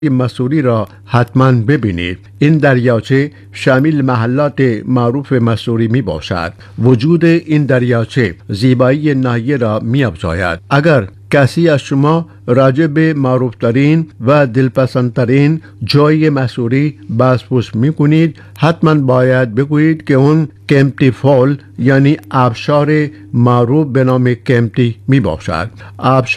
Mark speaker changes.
Speaker 1: مسوری را حتما ببینید. این دریاچه شامل محلات معروف مسوری می باشد. وجود این دریاچه زیبایی ناحیه را می افزاید. اگر کسی از شما راجع به معروفترین و دلپسندترین جای مسوری بحث می کنید، حتما باید بگویید که اون کمپتی فال یعنی آبشار معروف به نام کمپتی می باشد.